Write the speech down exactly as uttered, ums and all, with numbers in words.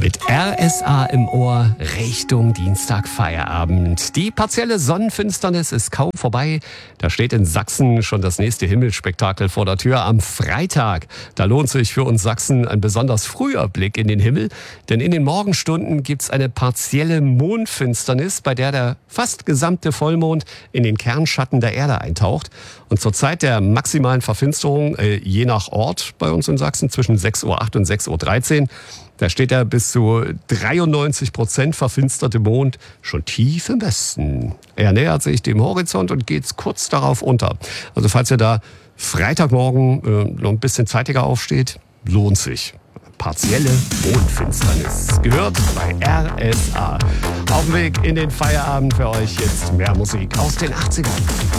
Mit R S A im Ohr Richtung Dienstag Feierabend. Die partielle Sonnenfinsternis ist kaum vorbei. Da steht in Sachsen schon das nächste Himmelsspektakel vor der Tür am Freitag. Da lohnt sich für uns Sachsen ein besonders früher Blick in den Himmel. Denn in den Morgenstunden gibt's eine partielle Mondfinsternis, bei der der fast gesamte Vollmond in den Kernschatten der Erde eintaucht. Und zur Zeit der maximalen Verfinsterung, äh, je nach Ort bei uns in Sachsen, zwischen sechs Uhr acht und sechs Uhr dreizehn, da steht der bis zu dreiundneunzig Prozent verfinsterte Mond schon tief im Westen. Er nähert sich dem Horizont und geht kurz darauf unter. Also falls ihr da Freitagmorgen äh, noch ein bisschen zeitiger aufsteht, lohnt sich. Partielle Mondfinsternis. Gehört bei R S A. Auf dem Weg in den Feierabend für euch jetzt mehr Musik aus den achtzigern.